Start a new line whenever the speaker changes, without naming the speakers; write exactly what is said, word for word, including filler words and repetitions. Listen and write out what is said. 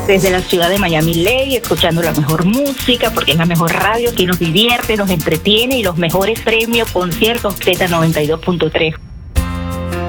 desde la ciudad de Miami Lake, escuchando la mejor música, porque es la mejor radio que nos divierte, nos entretiene y los mejores premios, conciertos Z noventa y dos punto tres.